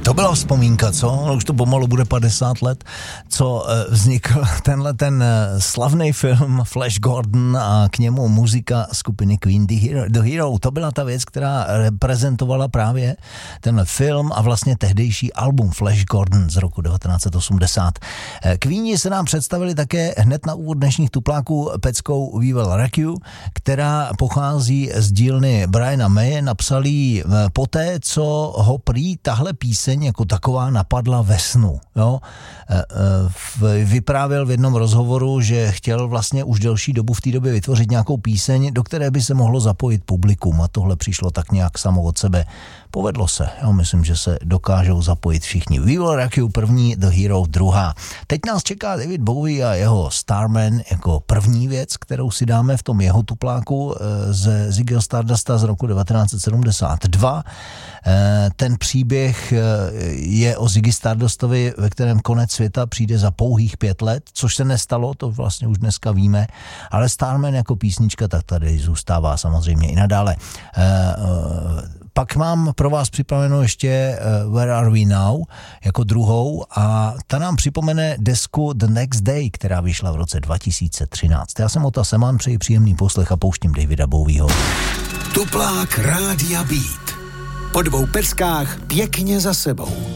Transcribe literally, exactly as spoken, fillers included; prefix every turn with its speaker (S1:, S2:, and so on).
S1: To byla vzpomínka, co? No, už to pomalu bude padesát let, co vznikl tenhle ten slavný film Flash Gordon a k němu muzika skupiny Queen The Hero. The Hero. To byla ta věc, která reprezentovala právě tenhle film a vlastně tehdejší album Flash Gordon z roku devatenáct set osmdesát. Queeni se nám představili také hned na úvod dnešních tupláků peckou We Will Rock You, která pochází z dílny Briana Maye, napsal ji poté, co ho prý tahle píseň jako taková napadla ve snu. Jo? Vyprávěl v jednom rozhovoru, že chtěl vlastně už delší dobu v té době vytvořit nějakou píseň, do které by se mohlo zapojit publikum a tohle přišlo tak nějak samo od sebe. Povedlo se. Já myslím, že se dokážou zapojit všichni. We Will Rock You první, The Hero druhá. Teď nás čeká David Bowie a jeho Starman jako první věc, kterou si dáme v tom jeho tupláku ze Ziggyho Stardusta z roku devatenáct set sedmdesát dva. Ten příběh je o Ziggy Stardustovi, ve kterém konec světa přijde za pouhých pět let, což se nestalo, to vlastně už dneska víme, ale Starman jako písnička tak tady zůstává samozřejmě i nadále. Pak mám pro vás připraveno ještě Where Are We Now jako druhou a ta nám připomene desku The Next Day, která vyšla v roce dva tisíce třináct. Já jsem Ota Seman, přeji příjemný poslech a pouštím Davida Bowieho.
S2: Tuplák Rádia Beat. Po dvou peckách pěkně za sebou.